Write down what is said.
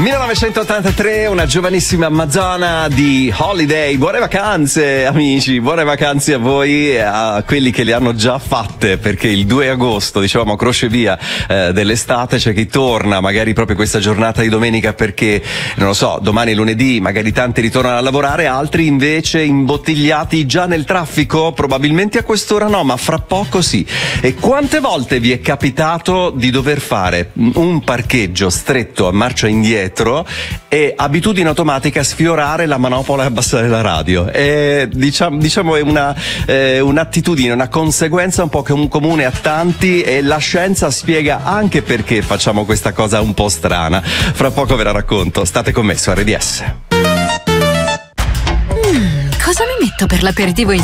1983, una giovanissima Amazona di Holiday. Buone vacanze, amici, buone vacanze a voi e a quelli che le hanno già fatte, perché il 2 agosto, dicevamo, crocevia dell'estate, c'è chi torna magari proprio questa giornata di domenica perché, non lo so, domani è lunedì, magari tanti ritornano a lavorare, altri invece imbottigliati già nel traffico, probabilmente a quest'ora no, ma fra poco sì. E quante volte vi è capitato di dover fare un parcheggio stretto a marcia indietro e abitudine automatica sfiorare la manopola e abbassare la radio? Diciamo è un'attitudine, una conseguenza un po' comune a tanti, e la scienza spiega anche perché facciamo questa cosa un po' strana. Fra poco ve la racconto, state con me su RDS. Cosa mi metto per l'aperitivo